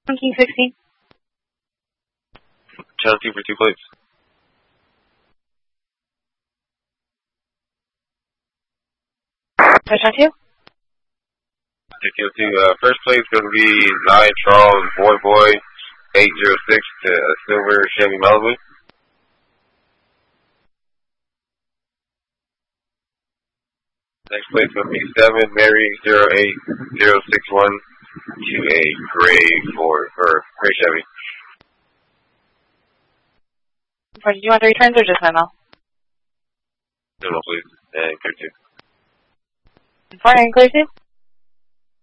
King 16. Channel 2 for 2 plates. Touchdown 2. First place going to be 9 Charles Boy 806 to Silver Chevy Malibu. Next place going to be 7 Mary 08061 to a gray Ford or gray Chevy. Do you want the returns or just memo? No, please. And clear 2. Fire and clear 2.